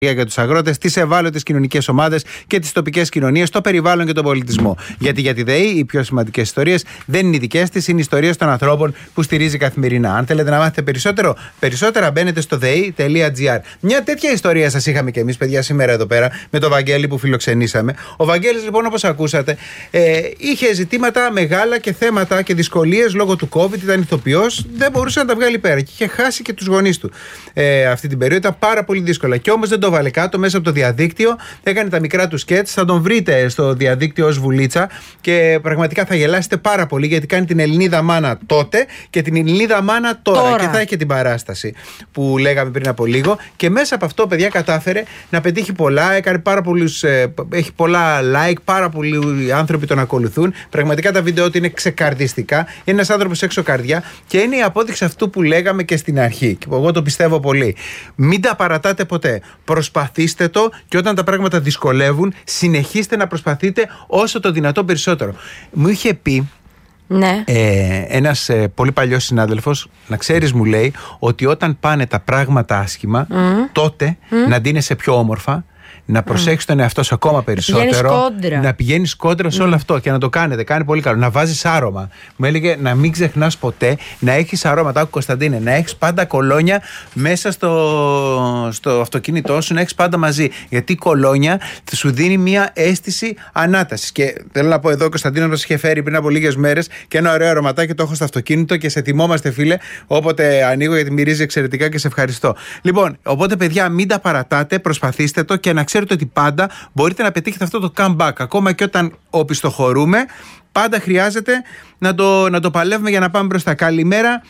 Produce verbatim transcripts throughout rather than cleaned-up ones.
για τους αγρότες, τις ευάλωτες κοινωνικές ομάδες και τις τοπικές κοινωνίες, το περιβάλλον και τον πολιτισμό. Γιατί για τη ΔΕΗ οι πιο σημαντικές ιστορίες δεν είναι οι δικές της, είναι οι ιστορίες των ανθρώπων που στηρίζει καθημερινά. Αν θέλετε να μάθετε περισσότερο, περισσότερα μπαίνετε στο δεη τελεία τζι άρ. Μια τέτοια ιστορία σας είχαμε και εμείς, παιδιά, σήμερα εδώ πέρα με τον Βαγγέλη που φιλοξενήσαμε. Ο Βαγγέλης, λοιπόν, όπως ακούσατε, ε, είχε ζητήματα μεγάλα και θέματα και δυσκολίες λόγω του COVID. Ήταν ηθοποιός, δεν μπορούσε να τα βγάλει πέρα και είχε χάσει και τους γονείς του ε, αυτή την περίοδο. Ήταν πάρα πολύ δύσκολα. Και όμως δεν το βάλε κάτω, μέσα από το διαδίκτυο. Έκανε τα μικρά του σκέτς. Θα τον βρείτε στο διαδίκτυο ως Βουλίτσα και πραγματικά θα γελάσετε πάρα πολύ, γιατί κάνει την Ελληνίδα μάνα τότε και την Ελληνίδα μάνα τώρα. τώρα. Και θα έχει και την παράσταση που λέγαμε πριν από λίγο. Και μέσα από αυτό, παιδιά, κατάφερε να πετύχει πολλά. Έκανε πάρα πολλούς, ε, έχει πολλά like, πάρα πολλοί άνθρωποι τον ακολουθούν. Πραγματικά τα βίντεο του είναι ξεκαρδιστικά. Είναι ένας άνθρωπος έξω καρδιά και είναι η απόδειξη αυτού που λέγαμε και στην αρχή. Και εγώ το πιστεύω πολύ. Μην τα παρατάτε ποτέ. Προσπαθήστε το και όταν τα πράγματα δυσκολεύουν, συνεχίστε να προσπαθείτε όσο το δυνατόν περισσότερο. Μου είχε πει ναι. ε, ένας ε, πολύ παλιός συνάδελφος, να ξέρεις, μου λέει, ότι όταν πάνε τα πράγματα άσχημα, mm. τότε mm. να ντύνεσαι πιο όμορφα, να προσέχεις mm. τον εαυτό σου ακόμα περισσότερο, να πηγαίνεις κόντρα σε mm. όλο αυτό και να το κάνετε. Κάνει πολύ καλό. Να βάζεις άρωμα. Μου έλεγε να μην ξεχνάς ποτέ να έχεις αρώματα. Άκου, Κωνσταντίνε, να έχεις πάντα κολόνια μέσα στο, στο αυτοκίνητό σου, να έχεις πάντα μαζί. Γιατί η κολόνια θα σου δίνει μια αίσθηση ανάτασης. Και θέλω να πω εδώ, Κωνσταντίνο μας είχε φέρει πριν από λίγες μέρες και ένα ωραίο αρωματάκι, το έχω στο αυτοκίνητο και σε θυμόμαστε, φίλε. Όποτε ανοίγω, γιατί μυρίζει εξαιρετικά και σε ευχαριστώ. Λοιπόν, οπότε, παιδιά, μην τα παρατάτε, προσπαθήστε το και να ξέρετε ότι πάντα μπορείτε να πετύχετε αυτό το comeback. Ακόμα και όταν οπισθοχωρούμε, πάντα χρειάζεται να το, να το παλεύουμε για να πάμε μπροστά. Καλημέρα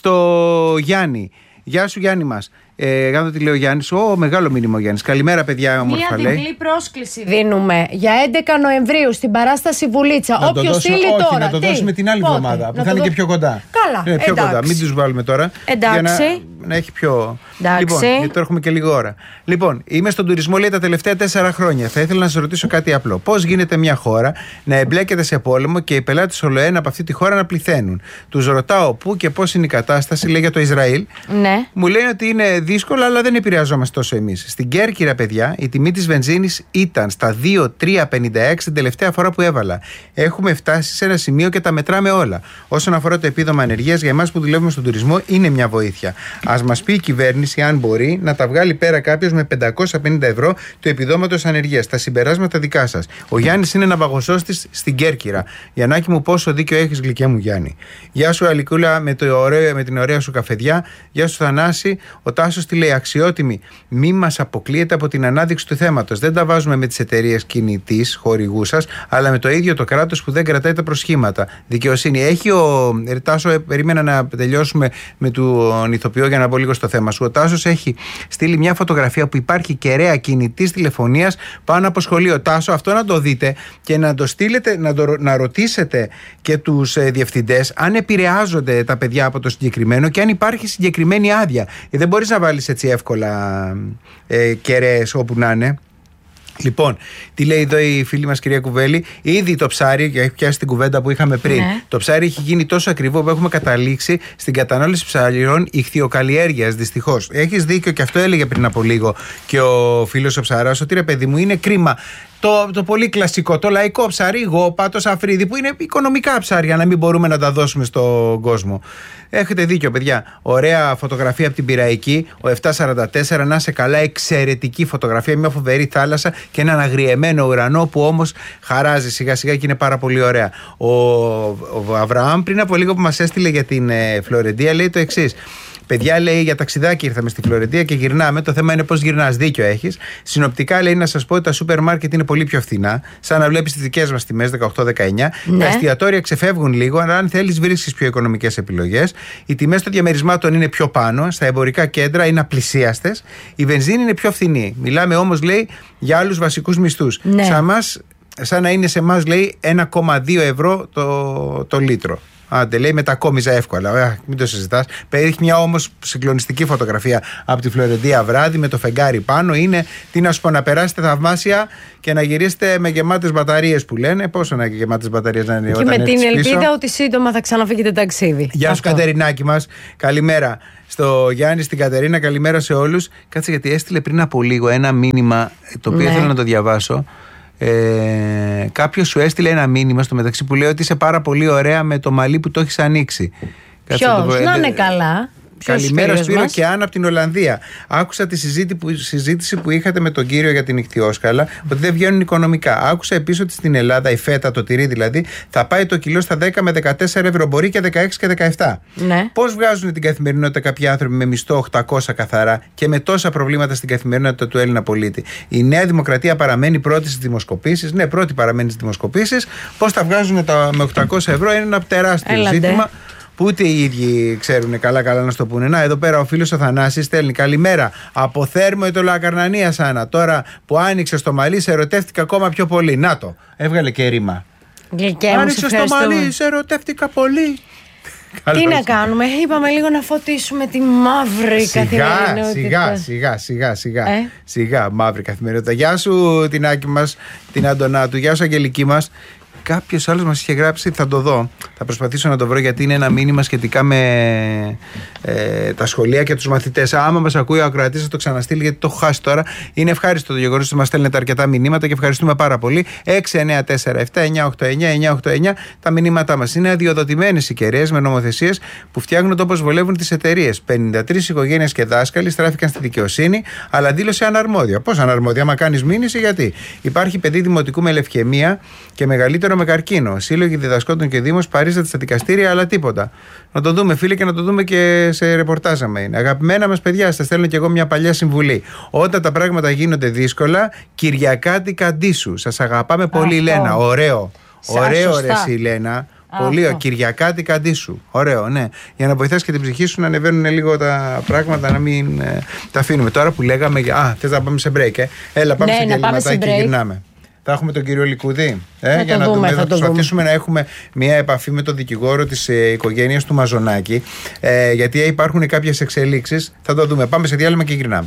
στο Γιάννη. Γεια σου, Γιάννη μας. Ε, Γάνω τι λέει ο Γιάννης. Ω, μεγάλο μήνυμα ο Γιάννης. Καλημέρα, παιδιά, όμορφα λέει. Μια διπλή πρόσκληση δίνουμε για έντεκα Νοεμβρίου στην παράσταση Βουλίτσα. Όποιος στείλει τώρα. Όχι, να το δώσουμε την άλλη εβδομάδα που θα είναι και πιο κοντά. Καλά, ναι, πιο κοντά. Μην τους βάλουμε τώρα. Εντάξει. Για να, να έχει πιο. Εντάξει. Λοιπόν, γιατί τώρα έχουμε και λίγο ώρα. Λοιπόν, είμαι στον τουρισμό, λέει, τα τελευταία τέσσερα χρόνια. Θα ήθελα να σας ρωτήσω κάτι απλό. Πώς γίνεται μια χώρα να εμπλέκεται σε πόλεμο και οι πελάτες ολοένα από αυτή τη χώρα να πληθαίνουν? Τους ρωτάω πού και πώς είναι η κατάσταση, λέει, για το Ισραήλ. Ναι. Μου λένε ότι είναι δύσκολα, αλλά δεν επηρεαζόμαστε τόσο εμείς. Στην Κέρκυρα, παιδιά, η τιμή της βενζίνης ήταν στα δύο τρία πενήντα έξι την τελευταία φορά που έβαλα. Έχουμε φτάσει σε ένα σημείο και τα μετράμε όλα. Όσον αφορά το επίδομα ανεργίας, για εμάς που δουλεύουμε στον τουρισμό, είναι μια βοήθεια. Ας μας πει η κυβέρνηση, αν μπορεί, να τα βγάλει πέρα κάποιος με πεντακόσια πενήντα ευρώ του επιδόματος ανεργίας. Τα συμπεράσματα δικά σας. Ο Γιάννης είναι ναυαγοσώστης στην Κέρκυρα. Γιαννάκη μου, πόσο δίκιο έχεις, γλυκέ μου Γιάννη. Γεια σου, Αλικούλα, με, το ωραίο, με την ωραία σου καφεδιά. Γεια σου, Θανάση. Ο Τάσος τι λέει? Αξιότιμη, μη μας αποκλείεται από την ανάδειξη του θέματος. Δεν τα βάζουμε με τις εταιρείες κινητής χορηγού σας, αλλά με το ίδιο το κράτος που δεν κρατάει τα προσχήματα. Δικαιοσύνη. Έχει ο Τάσο, ε, περίμενα να τελειώσουμε με τον ηθοποιό για να μπω λίγο στο θέμα σου. Ο Τάσος έχει στείλει μια φωτογραφία που υπάρχει κεραία κινητής τηλεφωνίας πάνω από σχολείο. Τάσο, αυτό να το δείτε και να το στείλετε, να, το, να ρωτήσετε και τους ε, διευθυντές αν επηρεάζονται τα παιδιά από το συγκεκριμένο και αν υπάρχει συγκεκριμένη άδεια. Ε, δεν μπορείς να βάλεις έτσι εύκολα ε, κεραίες όπου να είναι. Λοιπόν, τι λέει εδώ η φίλη μας κυρία Κουβέλη? Ήδη το ψάρι, έχει πιάσει την κουβέντα που είχαμε πριν, ναι. Το ψάρι έχει γίνει τόσο ακριβό που έχουμε καταλήξει στην κατανάλωση ψαριών ηχθειοκαλλιέργειας, δυστυχώς. Έχεις δίκιο και αυτό έλεγε πριν από λίγο και ο φίλος ο ψαράς, ότι ρε παιδί μου, είναι κρίμα το, το πολύ κλασικό, το λαϊκό ψάρι, γόπα, το σαφρίδι, που είναι οικονομικά ψάρια, να μην μπορούμε να τα δώσουμε στον κόσμο. Έχετε δίκιο, παιδιά. Ωραία φωτογραφία από την Πειραϊκή, ο επτακόσια σαράντα τέσσερα, να σε καλά, εξαιρετική φωτογραφία, μια φοβερή θάλασσα και έναν αγριεμένο ουρανό που όμως χαράζει σιγά σιγά και είναι πάρα πολύ ωραία. Ο, ο Αβραάμ πριν από λίγο που μας έστειλε για την ε, Φλωρεντία λέει το εξής. Παιδιά, λέει, για ταξιδάκι ήρθαμε στη Φλωρεντία και γυρνάμε. Το θέμα είναι πώς γυρνάς. Δίκιο έχεις. Συνοπτικά, λέει, να σας πω ότι τα σούπερ μάρκετ είναι πολύ πιο φθηνά. Σαν να βλέπεις τις δικές μας τιμές δεκαοκτώ δεκαεννιά. Ναι. Τα εστιατόρια ξεφεύγουν λίγο, αλλά αν θέλεις, βρίσκεις πιο οικονομικές επιλογές. Οι τιμές των διαμερισμάτων είναι πιο πάνω. Στα εμπορικά κέντρα είναι απλησίαστες. Η βενζίνη είναι πιο φθηνή. Μιλάμε όμως, λέει, για άλλους βασικούς μισθούς. Ναι. Σαν, μας, σαν να είναι σε εμάς, λέει, ένα κόμμα δύο ευρώ το, το λίτρο. Άντε, λέει, μετακόμιζα εύκολα. Ε, μην το συζητάς. Έχει μια όμως συγκλονιστική φωτογραφία από τη Φλωρεντία βράδυ με το φεγγάρι πάνω. Είναι, τι να σου πω, να περάσετε θαυμάσια και να γυρίσετε με γεμάτες μπαταρίες που λένε. Πόσο να γεμάτες μπαταρίες να είναι και όταν με την ελπίδα πίσω. ότι σύντομα θα ξαναφύγετε ταξίδι. Γεια σου, Κατερινάκη μας. Καλημέρα στο Γιάννη, στην Κατερίνα. Καλημέρα σε όλους. Κάτσε, γιατί έστειλε πριν από λίγο ένα μήνυμα το οποίο ναι. θέλω να το διαβάσω. Ε, κάποιος σου έστειλε ένα μήνυμα στο μεταξύ που λέει ότι είσαι πάρα πολύ ωραία με το μαλλί που το έχεις ανοίξει. Ποιος, να, να είναι καλά. Καλημέρα Σπύρο και Άννα από την Ολλανδία. Άκουσα τη συζήτηση που, συζήτηση που είχατε με τον κύριο για την ιχθυόσκαλα, ότι δεν βγαίνουν οικονομικά. Άκουσα επίσης ότι στην Ελλάδα η φέτα, το τυρί δηλαδή, θα πάει το κιλό στα δέκα με δεκατέσσερα ευρώ, μπορεί και δεκαέξι και δεκαεπτά. Ναι. Πώς βγάζουν την καθημερινότητα κάποιοι άνθρωποι με μισθό οκτακόσια καθαρά και με τόσα προβλήματα στην καθημερινότητα του Έλληνα πολίτη? Η Νέα Δημοκρατία παραμένει πρώτη στις δημοσκοπήσεις. Ναι, πρώτη παραμένει στις δημοσκοπήσεις. Πώς τα βγάζουν τα, με οκτακόσια ευρώ είναι ένα τεράστιο Έλαντε. ζήτημα. Που ούτε οι ίδιοι ξέρουν καλά-καλά να στο πούνε. Να, εδώ πέρα ο φίλος ο Θανάσης στέλνει: καλημέρα. Από Θέρμο Ετωλακαρνανία, Σάνα. Τώρα που άνοιξε το μαλλί, σε ερωτεύτηκα ακόμα πιο πολύ. Να το, έβγαλε και ρήμα. Άνοιξε το μαλλί, σε ερωτεύτηκα πολύ. Τι να κάνουμε, είπαμε λίγο να φωτίσουμε τη μαύρη σιγά, καθημερινότητα. Σιγά, σιγά, σιγά, σιγά. Ε? Σιγά, μαύρη καθημερινότητα. Γεια σου την Άκη μας, την Αντωνάτου. Γεια σου Αγγελική μας. Κάποιος άλλος μας είχε γράψει, θα το δω. Θα προσπαθήσω να το βρω, γιατί είναι ένα μήνυμα σχετικά με ε, τα σχολεία και τους μαθητές. Άμα μας ακούει ο ακροατής, θα το ξαναστείλει, γιατί το έχω χάσει τώρα. Είναι ευχάριστο το γεγονός ότι μας στέλνετε αρκετά μηνύματα και ευχαριστούμε πάρα πολύ. έξι εννιά τέσσερα επτά εννιά οκτώ εννιά εννιά οκτώ εννιά τα μηνύματά μας. Είναι αδειοδοτημένες οι κεραίες με νομοθεσίες που φτιάχνουν το όπως βολεύουν τις εταιρείες. πενήντα τρεις οικογένειες και δάσκαλοι στράφηκαν στη δικαιοσύνη, αλλά δήλωσε αναρμόδια. Πώς αναρμόδια? Άμα κάνεις μήνυση, γιατί? Υπάρχει παιδί δημοτικού με λευκαιμία και μεγαλύτερο με καρκίνο. Σύλλογοι διδασκόντων και δήμος παρίσταται στα δικαστήρια, αλλά τίποτα. Να το δούμε, φίλε, και να το δούμε και σε ρεπορτάζ άμα είναι. Αγαπημένα μας παιδιά, σας στέλνω κι εγώ μια παλιά συμβουλή. Όταν τα πράγματα γίνονται δύσκολα, Κυριακάτη καντήσου. Σας αγαπάμε πολύ, Λένα. Ωραίο. Ωραίο, ρε εσύ, Λένα. Πολύ ωραίο. Κυριακάτη καντήσου. Ωραίο, ναι. Για να βοηθάς και την ψυχή σου να ανεβαίνουν λίγο τα πράγματα, να μην ε, τα αφήνουμε. Τώρα που λέγαμε. Α, θες να πάμε σε break, ε. Έλα, πάμε ναι, σε διαλυματάκι και γυρνάμε. Θα έχουμε τον κύριο Λικουδή ε, για να δούμε, δούμε, θα, θα προσπαθήσουμε δούμε. να έχουμε μια επαφή με τον δικηγόρο της ε, οικογένειας του Μαζονάκη, ε, γιατί υπάρχουν κάποιες εξελίξεις. Θα το δούμε. Πάμε σε διάλειμμα και γυρνάμε.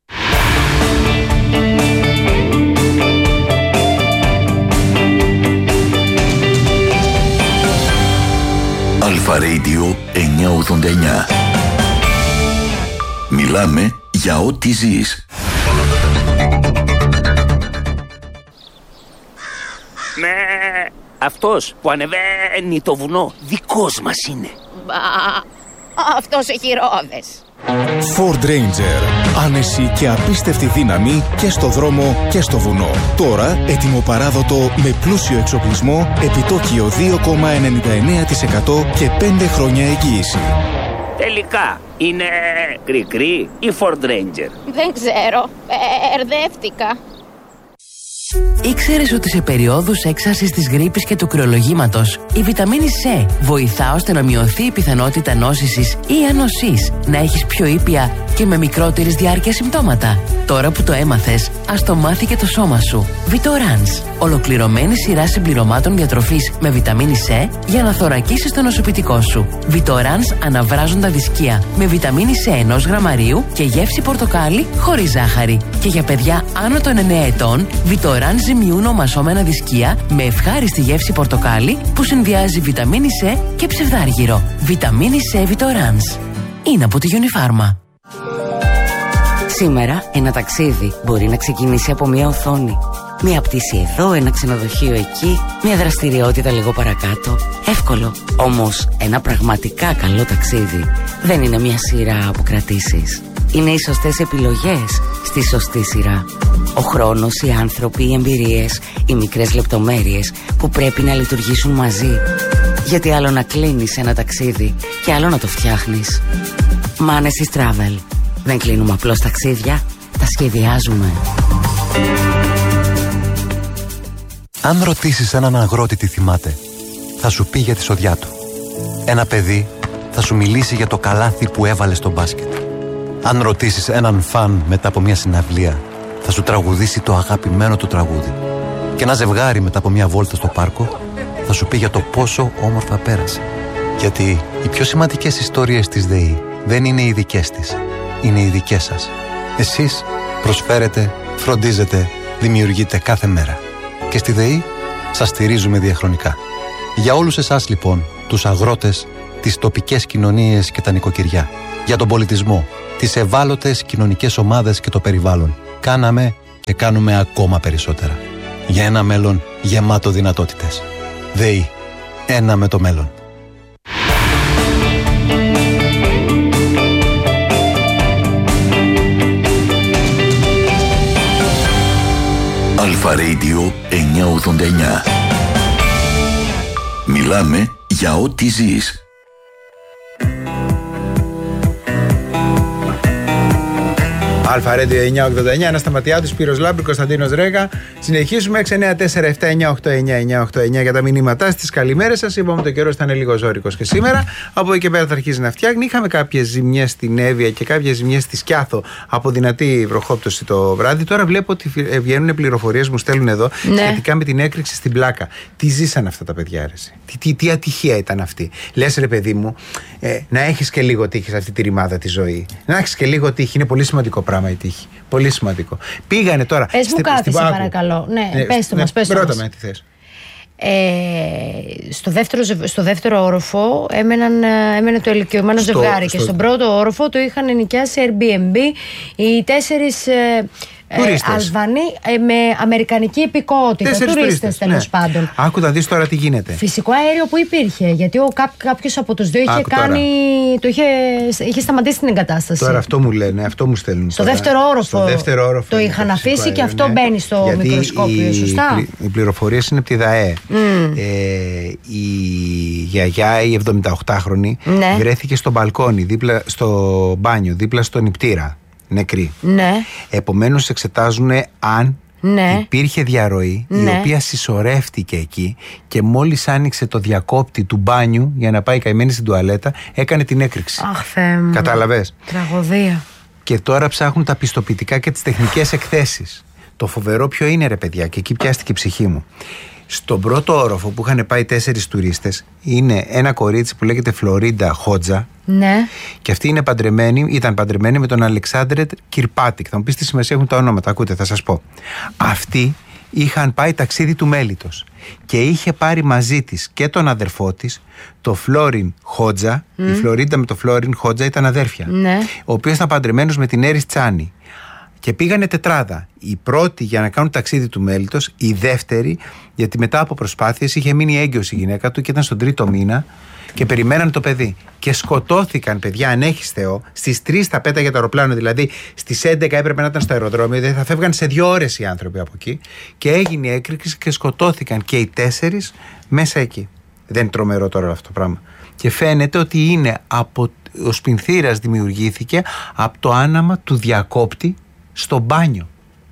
Αλφα Radio εννιακόσια ογδόντα εννιά. Μιλάμε για ό,τι ζεις. Ναι, αυτός που ανεβαίνει το βουνό δικός μας είναι. Μπα, αυτός έχει ρόδες. Ford Ranger. Άνεση και απίστευτη δύναμη και στο δρόμο και στο βουνό. Τώρα έτοιμο παράδοτο με πλούσιο εξοπλισμό, επιτόκιο δύο κόμμα ενενήντα εννέα τοις εκατό και πέντε χρόνια εγγύηση. Τελικά είναι κρικρί ή Ford Ranger? Δεν ξέρω, μπερδεύτηκα. Ήξερες ότι σε περιόδους έξαρσης της γρίπης και του κρυολογήματος η βιταμίνη C βοηθά ώστε να μειωθεί η πιθανότητα νόσησης ή ανοσής, να έχεις πιο ήπια και με μικρότερης διάρκεια συμπτώματα? Τώρα που το έμαθες, ας το μάθει και το σώμα σου. Vitorans, ολοκληρωμένη σειρά συμπληρωμάτων διατροφής με βιταμίνη C για να θωρακίσεις το νοσοποιητικό σου. Vitorans αναβράζοντα δισκία με βιταμίνη C ενός γραμμαρίου και γεύση πορτοκάλι χωρίς ζάχαρη. Και για παιδιά άνω των εννέα ετών, Vitorans ζυμιούν ομασώμενα δισκία με ευχάριστη γεύση πορτοκάλι που συνδυάζει βιταμίνη C και ψευδάργυρο. Βιταμίνη C Vitorans. Είναι από τη Unifarma. Σήμερα ένα ταξίδι μπορεί να ξεκινήσει από μια οθόνη. Μια πτήση εδώ, ένα ξενοδοχείο εκεί, μια δραστηριότητα λίγο παρακάτω. Εύκολο. Όμως ένα πραγματικά καλό ταξίδι δεν είναι μια σειρά από κρατήσεις. Είναι οι σωστές επιλογές στη σωστή σειρά. Ο χρόνος, οι άνθρωποι, οι εμπειρίες, οι μικρές λεπτομέρειες που πρέπει να λειτουργήσουν μαζί. Γιατί άλλο να κλείνεις ένα ταξίδι και άλλο να το φτιάχνεις. Manesis Travel. Δεν κλείνουμε απλώς ταξίδια, τα σχεδιάζουμε. Αν ρωτήσεις έναν αγρότη τι θυμάται, θα σου πει για τη σοδιά του. Ένα παιδί θα σου μιλήσει για το καλάθι που έβαλε στο μπάσκετ. Αν ρωτήσεις έναν φαν μετά από μια συναυλία, θα σου τραγουδήσει το αγαπημένο του τραγούδι. Και ένα ζευγάρι μετά από μια βόλτα στο πάρκο θα σου πει για το πόσο όμορφα πέρασε. Γιατί οι πιο σημαντικές ιστορίες της ΔΕΗ δεν είναι οι δικές της, είναι οι δικές σας. Εσείς προσφέρετε, φροντίζετε, δημιουργείτε κάθε μέρα. Και στη ΔΕΗ σας στηρίζουμε διαχρονικά. Για όλους εσάς λοιπόν, τους αγρότες, τις τοπικές κοινωνίες και τα νοικοκυριά, για τον πολιτισμό, τις ευάλωτες κοινωνικές ομάδες και το περιβάλλον, κάναμε και κάνουμε ακόμα περισσότερα. Για ένα μέλλον γεμάτο δυνατότητες. ΔΕΗ. Ένα με το μέλλον. Αλφα Radio εννιακόσια ογδόντα εννιά. Μιλάμε για ό,τι ζεις. Αλφα Radio εννιακόσια ογδόντα εννιά, Ανάστα Ματιάδου, Σπύρος Λάμπρη, Κωνσταντίνος Ρέγα. Συνεχίζουμε έξι εννιά τέσσερα επτά εννιά οκτώ εννιά εννιά οκτώ εννιά για τα μηνύματά στις καλημέρες σας. Είπαμε το καιρό ήταν λίγο ζώρικος και σήμερα. Από εκεί και πέρα θα αρχίσει να φτιάχνει. Είχαμε κάποιες ζημιές στην Εύβοια και κάποιες ζημιές στη Σκιάθο από δυνατή βροχόπτωση το βράδυ. Τώρα βλέπω ότι βγαίνουν πληροφορίες, μου στέλνουν εδώ, ναι, σχετικά με την έκρηξη στην Πλάκα. Τι ζήσαν αυτά τα παιδιά, αρέσει. Τι, τι, τι ατυχία ήταν αυτή. Λες ρε παιδί μου, ε, να έχεις και λίγο τύχη σε αυτή τη ρημάδα τη ζωή. Να έχεις και λίγο τύχη. Είναι πολύ σημαντικό πράγμα η τύχη. Πολύ σημαντικό. Πήγανε τώρα. Πες μου κάτι, σε παρακαλώ. Ναι, ναι, πες το ναι, μας, πες το μας. Ρώτα με, τι θες. Ε, στο, δεύτερο, στο δεύτερο όροφο έμεναν, έμενε το ηλικιωμένο στο, ζευγάρι στο... και στον πρώτο όροφο το είχαν νοικιάσει Airbnb οι τέσσερις ε, ε, Αλβανοί ε, με αμερικανική υπηκότητα. Τουρίστες τέλος ναι. πάντων. Άκου να δεις τώρα τι γίνεται. Φυσικό αέριο που υπήρχε, γιατί ο, κά, κάποιος από τους δύο είχε, κάνει, το είχε, είχε σταματήσει την εγκατάσταση. Τώρα αυτό μου λένε, αυτό μου στέλνουν. Στο δεύτερο όροφο, στο δεύτερο όροφο το είχαν αφήσει αέριο, και αυτό ναι. μπαίνει στο γιατί μικροσκόπιο, η, σωστά. Οι πληροφορίες είναι από τη ΔΑΕ. Mm. Ε, η γιαγιά, η εβδομηνταοκτάχρονη, ναι. βρέθηκε στο μπαλκόνι, δίπλα, στο μπάνιο, δίπλα στον νηπτήρα. Νεκρή. Ναι. Επομένως εξετάζουν αν ναι. υπήρχε διαρροή ναι. η οποία συσσωρεύτηκε εκεί και μόλις άνοιξε το διακόπτη του μπάνιου για να πάει καημένη στην τουαλέτα, έκανε την έκρηξη. Αχ, Θεέ μου. Κατάλαβες. Τραγωδία. Και τώρα ψάχνουν τα πιστοποιητικά και τις τεχνικές εκθέσεις. Το φοβερό ποιο είναι ρε παιδιά, και εκεί πιάστηκε η ψυχή μου. Στον πρώτο όροφο που είχαν πάει τέσσερις τουρίστες είναι ένα κορίτσι που λέγεται Φλωρίντα Χότζα. Ναι. Και αυτή είναι παντρεμένη, ήταν παντρεμένη με τον Αλεξάνδρετ Κυρπάτικ. Θα μου πεις τι σημασία έχουν τα ονόματα, ακούτε, θα σας πω. Αυτοί είχαν πάει ταξίδι του μέλιτος και είχε πάρει μαζί της και τον αδερφό της, το Φλόριν Χότζα. Mm. Η Φλωρίντα με το Φλόριν Χότζα ήταν αδέρφια. Ναι. Ο οποίος ήταν παντρεμένος με την Έρης Τσάνη. Και πήγανε τετράδα. Η πρώτη για να κάνουν ταξίδι του μέλιτος, η δεύτερη γιατί μετά από προσπάθειες είχε μείνει έγκυος η γυναίκα του και ήταν στον τρίτο μήνα και περιμέναν το παιδί. Και σκοτώθηκαν, παιδιά, αν έχεις Θεό, στις τρεις θα πέταγε το αεροπλάνο. Δηλαδή στις έντεκα έπρεπε να ήταν στο αεροδρόμιο, δηλαδή θα φεύγαν σε δύο ώρες οι άνθρωποι από εκεί. Και έγινε η έκρηξη και σκοτώθηκαν και οι τέσσερις μέσα εκεί. Δεν είναι τρομερό τώρα αυτό το πράγμα. Και φαίνεται ότι είναι από, ο σπινθήρας δημιουργήθηκε από το άναμα του διακόπτη στο μπάνιο.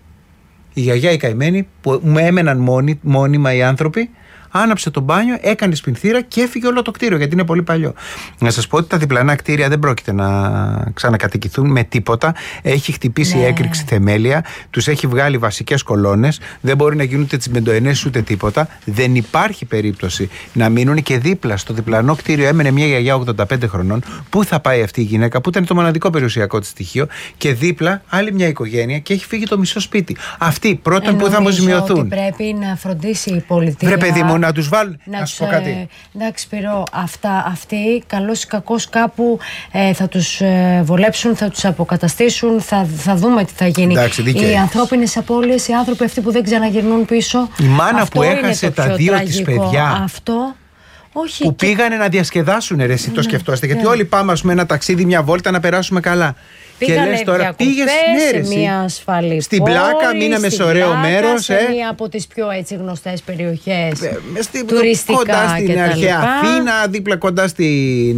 Η γιαγιά η καημένη που μου έμεναν μόνοι, μόνιμα οι άνθρωποι, άναψε το μπάνιο, έκανε σπινθήρα και έφυγε όλο το κτίριο γιατί είναι πολύ παλιό. Να σας πω ότι τα διπλανά κτίρια δεν πρόκειται να ξανακατοικηθούν με τίποτα. Έχει χτυπήσει ναι. έκρηξη θεμέλια, τους έχει βγάλει βασικές κολόνες, δεν μπορεί να γίνουν ούτε τσιμεντοενέσεις ούτε τίποτα. Δεν υπάρχει περίπτωση να μείνουν και δίπλα στο διπλανό κτίριο έμενε μια γιαγιά ογδόντα πέντε χρονών. Πού θα πάει αυτή η γυναίκα που ήταν το μοναδικό περιουσιακό της στοιχείο και δίπλα άλλη μια οικογένεια και έχει φύγει το μισό σπίτι. Αυτοί πρώτον που θα αποζημιωθούν. Ότι πρέπει να φροντίσει η πολιτεία. Βρε παιδί μου, να τους βάλουν. Να, να σου πω κάτι. Ε, εντάξει, Σπυρό, αυτά, αυτοί καλώς ή κακώς κάπου ε, θα τους ε, βολέψουν, θα τους αποκαταστήσουν, θα, θα δούμε τι θα γίνει. Εντάξει, οι ανθρώπινες απώλειες, οι άνθρωποι αυτοί που δεν ξαναγυρνούν πίσω. Η μάνα αυτό που έχασε τα δύο της παιδιά. Αυτό. Όχι, που και... πήγανε να διασκεδάσουν, ρε, εσύ ναι, το σκεφτόστε. Ναι. Γιατί όλοι πάμε, ας πούμε, ένα ταξίδι, μια βόλτα να περάσουμε καλά. Πήγανε και λες τώρα, πήγες ναι, σε μια ασφαλή στην πόλη, Πλάκα, μείναμε σε ωραίο Πλάκα, μέρος. Σε ε. μια από τις πιο έτσι γνωστές περιοχές ε, στη, τουριστικά κοντά στην αρχαία λοιπά. Αθήνα, δίπλα κοντά στην,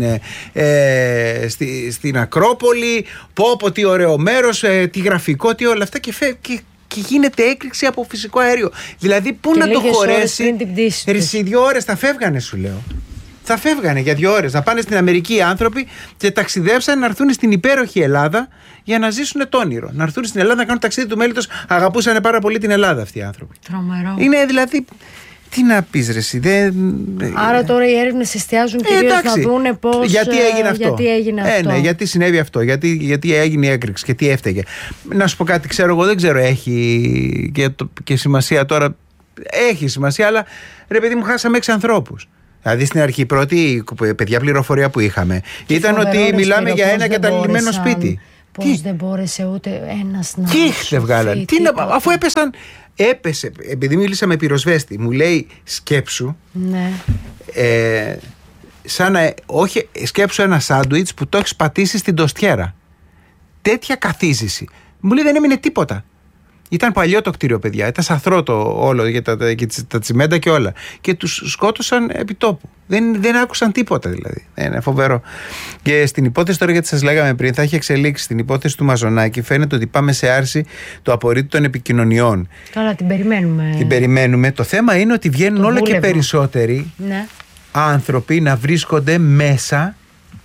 ε, στη, στην Ακρόπολη. Πω πω τι ωραίο μέρος, ε, τι γραφικό, τι όλα αυτά και φεύγει. Και, και γίνεται έκρηξη από φυσικό αέριο. Δηλαδή, πού και να το χωρέσει. Ρισί δύο ώρες θα φεύγανε, σου λέω. Θα φεύγανε για δύο ώρες. Να πάνε στην Αμερική οι άνθρωποι και ταξιδέψαν να έρθουν στην υπέροχη Ελλάδα για να ζήσουν το όνειρο. Να έρθουν στην Ελλάδα να κάνουν ταξίδι του μέλιτος. Αγαπούσαν πάρα πολύ την Ελλάδα αυτοί οι άνθρωποι. Τρομερό. Είναι δηλαδή. Τι να πεις ρε εσύ, δεν... Άρα τώρα οι έρευνες εστιάζουν κυρίως ε, να δούνε πώς... Γιατί έγινε αυτό. Γιατί έγινε ε, αυτό. Ναι, γιατί συνέβη αυτό, γιατί, γιατί έγινε η έκρηξη και τι έφταιγε. Να σου πω κάτι, ξέρω εγώ, δεν ξέρω, έχει και, το, και σημασία τώρα. Έχει σημασία, αλλά ρε παιδί μου, χάσαμε έξι ανθρώπους. Δηλαδή στην αρχή η πρώτη παιδιά πληροφορία που είχαμε και ήταν ότι μιλάμε για ένα καταλημμένο σπίτι. Πώς δεν μπόρεσε ούτε ένας να... Τι δεν βγάλανε. Αφού έπεσαν... Έπεσε, επειδή μίλησα με πυροσβέστη, μου λέει σκέψου. Ναι. Ε, σαν να, όχι, σκέψου ένα σάντουιτς που το έχεις πατήσει στην τοστιέρα. Τέτοια καθίζηση. Μου λέει δεν έμεινε τίποτα. Ήταν παλιό το κτίριο, παιδιά. Ήταν σαθρό το όλο για τα, τα, τα τσιμέντα και όλα. Και τους σκότωσαν επί τόπου. Δεν, δεν άκουσαν τίποτα δηλαδή. Είναι φοβερό. Και στην υπόθεση τώρα, γιατί σας λέγαμε πριν, θα έχει εξελίξει. Στην υπόθεση του Μαζονάκη φαίνεται ότι πάμε σε άρση του απορρίτου των επικοινωνιών. Καλά, την περιμένουμε. Την περιμένουμε. Το θέμα είναι ότι βγαίνουν όλο και περισσότεροι ναι. άνθρωποι να βρίσκονται μέσα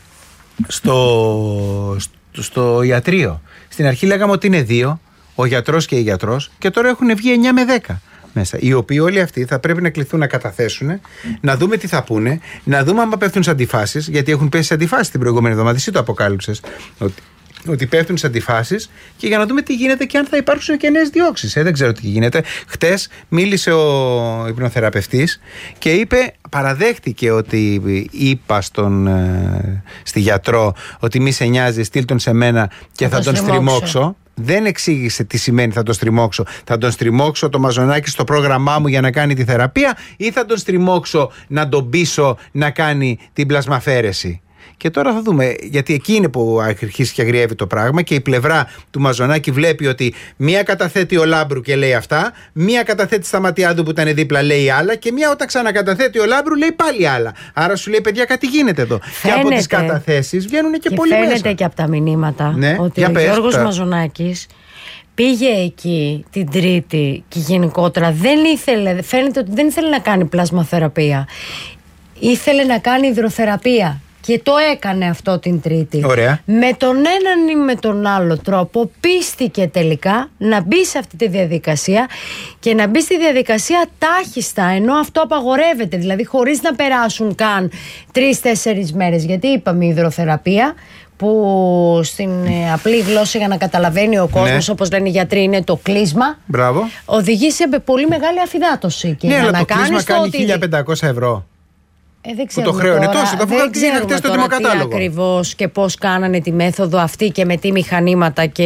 στο, στο, στο ιατρείο. Στην αρχή λέγαμε ότι είναι δύο. Ο γιατρός και η γιατρός, και τώρα έχουν βγει εννιά με δέκα μέσα. Οι οποίοι όλοι αυτοί θα πρέπει να κληθούν να καταθέσουν, να δούμε τι θα πούνε, να δούμε αν πέφτουν σε αντιφάσεις, γιατί έχουν πέσει σε αντιφάσεις την προηγούμενη εβδομάδα. Εσύ το αποκάλυψες ότι, ότι πέφτουν σε αντιφάσεις, και για να δούμε τι γίνεται και αν θα υπάρξουν και νέες διώξεις. Ε, δεν ξέρω τι γίνεται. Χτες μίλησε ο υπνοθεραπευτής και είπε, παραδέχτηκε ότι είπα στον, ε, στη γιατρό ότι μη σε νοιάζει, στείλ τον σε μένα και θα, θα τον στριμώξω. Δεν εξήγησε τι σημαίνει θα τον στριμώξω. Θα τον στριμώξω το Μαζονάκη στο πρόγραμμά μου για να κάνει τη θεραπεία, ή θα τον στριμώξω να τον πείσω να κάνει την πλασμαφέρεση. Και τώρα θα δούμε, γιατί εκεί είναι που αρχίσει και αγριεύει το πράγμα, και η πλευρά του Μαζονάκη βλέπει ότι μία καταθέτει ο Λάμπρου και λέει αυτά, μία καταθέτει στα Ματιάδου που ήταν δίπλα λέει άλλα, και μία όταν ξανακαταθέτει ο Λάμπρου λέει πάλι άλλα. Άρα σου λέει, παιδιά, κάτι γίνεται εδώ. Φαίνεται, και από τις καταθέσεις βγαίνουν και, και πολλοί μέσα. Φαίνεται και από τα μηνύματα, ναι, ότι ο πες, Γιώργος τα... Μαζονάκης πήγε εκεί την Τρίτη και γενικότερα δεν ήθελε, φαίνεται ότι δεν ήθελε να κάνει πλασμαθεραπεία. Ήθελε να κάνει υδροθεραπεία. Και το έκανε αυτό την Τρίτη. Ωραία. Με τον έναν ή με τον άλλο τρόπο πίστηκε τελικά να μπει σε αυτή τη διαδικασία, και να μπει στη διαδικασία τάχιστα, ενώ αυτό απαγορεύεται, δηλαδή χωρίς να περάσουν καν τρεις-τέσσερις μέρες. Γιατί είπαμε υδροθεραπεία, που στην ε, απλή γλώσσα για να καταλαβαίνει ο κόσμος, ναι, όπως λένε οι γιατροί, είναι το κλείσμα. Μπράβο. Οδηγεί σε πολύ μεγάλη αφυδάτωση. Και ναι, για αλλά να το κλείσμα κάνει ότι... χίλια πεντακόσια ευρώ. Ε, δεν που το χρέωνε τόσο, το δεν ξέρουμε στο τώρα τι ακριβώς και πώς κάνανε τη μέθοδο αυτή και με τι μηχανήματα και,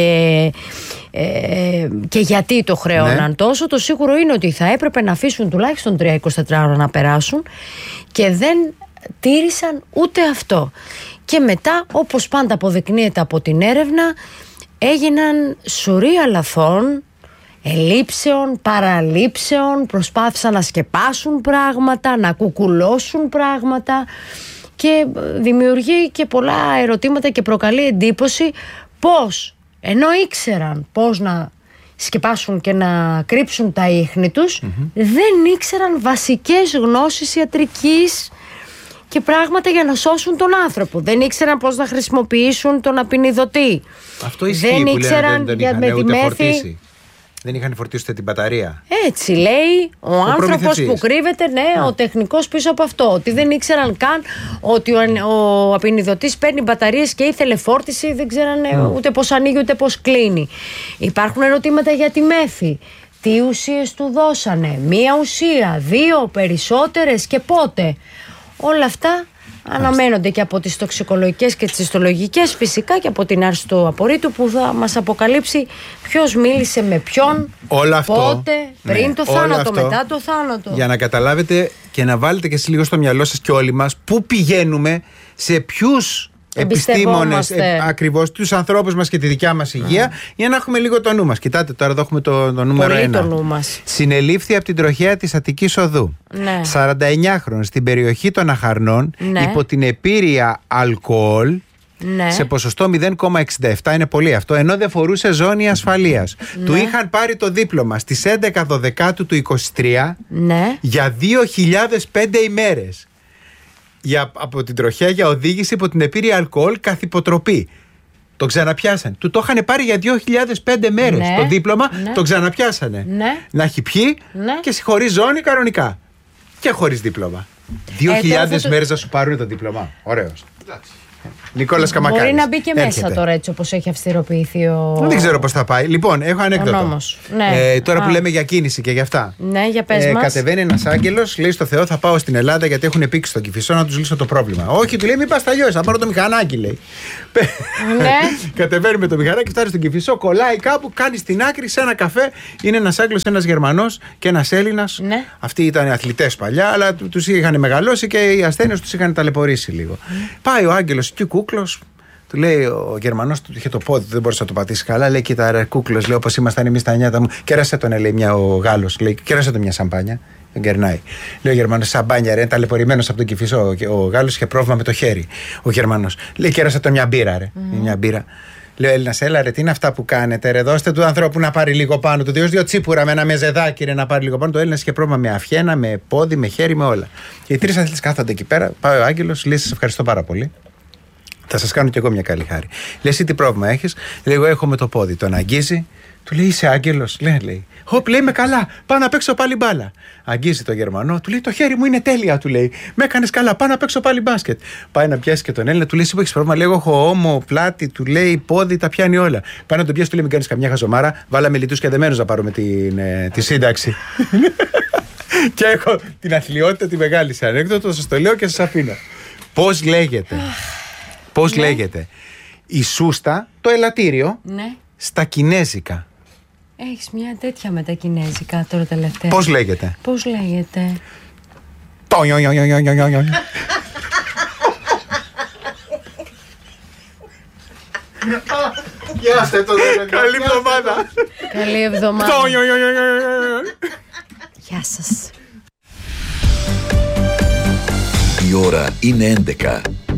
ε, και γιατί το χρέωναν, ναι, τόσο. Το σίγουρο είναι ότι θα έπρεπε να αφήσουν τουλάχιστον τρία εικοσιτέσσερα ώρα να περάσουν, και δεν τήρησαν ούτε αυτό. Και μετά, όπως πάντα αποδεικνύεται από την έρευνα, έγιναν σωρία λαθών, ελλείψεων, παραλήψεων, προσπάθησαν να σκεπάσουν πράγματα, να κουκουλώσουν πράγματα, και δημιουργεί και πολλά ερωτήματα και προκαλεί εντύπωση πώς, ενώ ήξεραν πώς να σκεπάσουν και να κρύψουν τα ίχνη τους, mm-hmm. δεν ήξεραν βασικές γνώσεις ιατρικής και πράγματα για να σώσουν τον άνθρωπο. Δεν ήξεραν πώς να χρησιμοποιήσουν τον απεινιδωτή. Αυτό ισχύει, δεν που ήξεραν δεν για με τη μέθη. Φορτίσει. Δεν είχαν φορτίσει την μπαταρία. Έτσι λέει ο, ο άνθρωπος που κρύβεται, ναι, yeah. ο τεχνικός πίσω από αυτό. Ότι δεν ήξεραν καν ότι ο, ο απεινιδωτής παίρνει μπαταρίες και ήθελε φόρτιση, δεν ξέρανε yeah. ούτε πώς ανοίγει ούτε πώς κλείνει. Υπάρχουν ερωτήματα για τη μέθη. Τι ουσίες του δώσανε, μία ουσία, δύο, περισσότερες και πότε. Όλα αυτά αναμένονται και από τις τοξικολογικές και τις ιστολογικές, φυσικά και από την άρση του απορρίτου, που θα μας αποκαλύψει ποιος μίλησε με ποιον, όλο αυτό, πότε, πριν ναι, το θάνατο, αυτό, μετά το θάνατο. Για να καταλάβετε και να βάλετε και εσείς λίγο στο μυαλό σας και όλοι μας πού πηγαίνουμε, σε ποιους επιστήμονες, ε, ακριβώς, τους ανθρώπους μας και τη δικιά μας υγεία, mm. για να έχουμε λίγο το νου μας. Κοιτάτε, τώρα εδώ έχουμε το, το νούμερο Πολύ ένα. Το νου μας. Συνελήφθη από την τροχέα της Αττικής Οδού. Ναι. σαρανταεννιάχρονος στην περιοχή των Αχαρνών, ναι, υπό την επίρρεια αλκοόλ, ναι, σε ποσοστό μηδέν κόμμα εξήντα επτά, είναι πολύ αυτό, ενώ δεν φορούσε ζώνη ασφαλείας. Ναι. Του είχαν πάρει το δίπλωμα στις έντεκα δωδεκάτου του είκοσι τρία, ναι, για δύο χιλιάδες πέντε ημέρες. Για, από την τροχέα για οδήγηση υπό την επίρρεια αλκοόλ καθ' υποτροπή. Το ξαναπιάσανε. Του το είχαν πάρει για δύο χιλιάδες πέντε μέρες. Ναι, το δίπλωμα, ναι, το ξαναπιάσανε. Ναι. Να έχει πιει, ναι, και χωρίς ζώνη κανονικά. και χωρίς δίπλωμα. Δύο χιλιάδες το... μέρες να σου πάρουν το δίπλωμα. Ωραίος. Νικόλας Καμακάρης. Μπορεί να μπει και Έρχεται. μέσα τώρα έτσι όπως έχει αυστηροποιηθεί ο. Δεν ξέρω πώς θα πάει. Λοιπόν, έχω ανέκδοτο. Ναι. Ε, τώρα Α. που λέμε για κίνηση και για αυτά. Ναι, για πες ε, μας. Κατεβαίνει ένας άγγελος, λέει στο Θεό: θα πάω στην Ελλάδα γιατί έχουν πήξει στον Κηφισό να τους λύσω το πρόβλημα. Όχι, του λέει: μην πας τα λιώσεις, θα πάρω το μηχανάκι, λέει. Ναι. Κατεβαίνει με το μηχανάκι, φτάνει στον Κηφισό, κολλάει κάπου, κάνει στην άκρη σε ένα καφέ. Είναι ένας Άγγλος, ένας Γερμανός και ένας Έλληνας. Ναι. Αυτοί ήταν αθλητές παλιά, αλλά τους είχαν μεγαλώσει και οι ασθένειες τους είχαν ταλαιπωρήσει λίγο. Mm. Πάει ο Άγγελος και κούκλος. Του λέει ο Γερμανός, του είχε το πόδι, δεν μπορούσε να το πατήσει καλά. Λέει: κοίτα, ρε κούκλος, λέει, όπως ήμασταν εμείς τα νιάτα μου. Κέρασε τον, λέει, μια, ο Γάλλος. Λέει: κέρασε τον μια σαμπάνια. Τον κερνάει. Λέει ο Γερμανός: σαμπάνια, ρε, είναι ταλαιπωρημένος από τον Κηφισό. Ο, ο Γάλλος είχε πρόβλημα με το χέρι. Ο Γερμανός λέει: κέρασε τον μια μπύρα, ρε. Mm. Μια μπύρα. Λέει ο Έλληνας: έλα, ρε, τι είναι αυτά που κάνετε, ρε. Δώστε του ανθρώπου να πάρει λίγο πάνω του. Διότι δύο τσίπουρα με ένα μεζεδάκι, ρε, να πάρει λίγο πάνω. Το Έλληνας είχε πρόβλημα με αυχένα, με πόδι, με χέρι, με όλα. Και οι τρεις αθλητές κάθονται εκεί πέρα. Πάει ο Άγγελος, λέει: σας ευχαριστώ πάρα πολύ. Θα σας κάνω κι εγώ μια καλή χάρη. Λέει: εσύ τι πρόβλημα έχεις? Λέει: εγώ έχω με το πόδι. Τον αγγίζει, του λέει: είσαι Άγγελος? Λέει: λέει. Χοπ, λέει: είμαι καλά. Πάω να παίξω πάλι μπάλα. Αγγίζει τον Γερμανό, του λέει: το χέρι μου είναι τέλεια, του λέει. Με έκανες καλά. Πάω να παίξω πάλι μπάσκετ. Πάει να πιάσει και τον Έλληνα, του λέει: εσύ που έχεις πρόβλημα? Λέει: εγώ έχω ώμο, πλάτη, του λέει, πόδι, τα πιάνει όλα. Πάει να τον πιάσει, του λέει: μην κάνεις καμιά χαζομάρα. Βάλαμε λιτούς και δεμένους να πάρουμε την, ε, τη σύνταξη. Και έχω την αθλειότητα τη μεγάλη σε ανέκδοτο, σας το λέω και σας αφήνω. Πώς λέγεται? Πώς ναι. λέγεται η σούστα, το ελαττήριο, ναι. στα κινέζικα? Έχεις μια τέτοια με τα κινέζικα τώρα τελευταία. Πώς λέγεται? Πώς λέγεται? Καλή εβδομάδα. Καλή εβδομάδα. Γεια σας. Η ώρα είναι έντεκα.